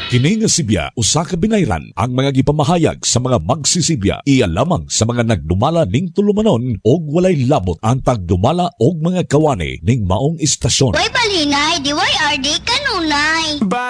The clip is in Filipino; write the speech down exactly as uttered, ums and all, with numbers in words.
Kini nga Sibya usa ka binayran ang mga gipamahayag sa mga magsisibya iya lamang sa mga nagdumala ning tulumanon og walay labot ang tagdumala og mga kawani ning maong istasyon. Way balhinay, di way R D kanunay.